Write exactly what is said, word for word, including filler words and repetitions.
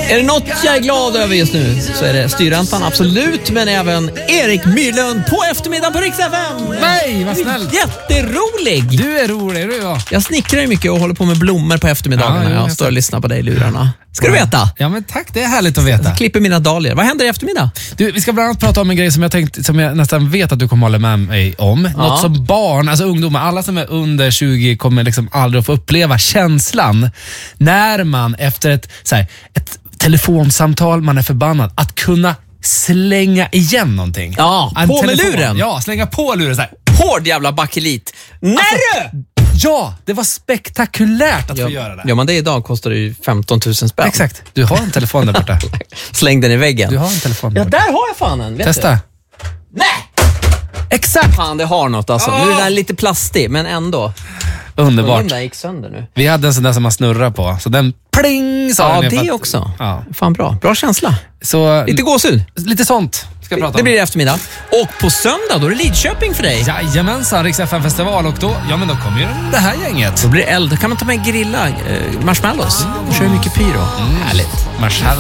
Är det något jag är glad över just nu så är det styrräntan, absolut. Men även Erik Myrlund på eftermiddagen på Rix F M. Nej, vad snällt. Jätterolig. Du är rolig, du ja. Jag snickrar ju mycket och håller på med blommor på eftermiddagen. Ja, när jag jag står och lyssnar på dig i lurarna. Ska du veta? Ja, men tack, det är härligt att veta. Jag klipper mina dahlior. Vad händer i eftermiddag? Du, vi ska bland annat prata om en grej som jag tänkt, som jag nästan vet att du kommer hålla med mig om. Ja. Något som barn, alltså ungdomar, alla som är under tjugo kommer liksom aldrig att få uppleva känslan när man efter ett, så här, ett telefonsamtal, man är förbannad, att kunna slänga igen någonting. Ja, En på med telefon. luren. Ja, slänga på luren så här. Hård jävla bakelit. När du! Ja, det var spektakulärt att Ja, få göra det. ja, men det idag kostar det ju femton tusen spänn. Exakt. Du har en telefon där borta. Släng den i väggen. Du har en telefon där Ja, borta. där har jag fan en. Vet Testa. Du? Nej! Exakt. Fan, det har något alltså. Oh! Nu är det där lite plastig, men ändå. Underbart. Den där gick sönder nu. Vi hade en sån där som man snurrar på. Så den pling sa Ja, den ner för det att- också. Ja. Fan bra. Bra känsla. Så Lite gåshud. lite sånt ska jag prata Det om. blir det eftermiddag. Och på söndag, då är det Lidköping för dig. Jajamensan, Rix F M-festival och då, ja men då kommer ju det här gänget. Då blir det eld. Då kan man ta med grilla eh, marshmallows. Mm. Kör mycket pyro. Mm. Härligt. Marshall.